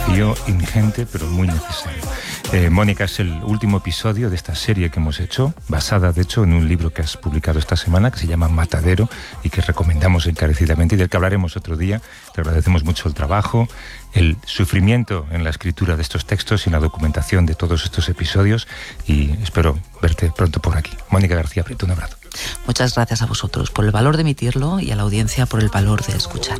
desafío ingente, pero muy necesario. Mónica, es el último episodio de esta serie que hemos hecho, basada, de hecho, en un libro que has publicado esta semana, que se llama Matadero, y que recomendamos encarecidamente, y del que hablaremos otro día. Te agradecemos mucho el trabajo, el sufrimiento en la escritura de estos textos y en la documentación de todos estos episodios, y espero verte pronto por aquí. Mónica García Prieto, un abrazo. Muchas gracias a vosotros por el valor de emitirlo y a la audiencia por el valor de escuchar.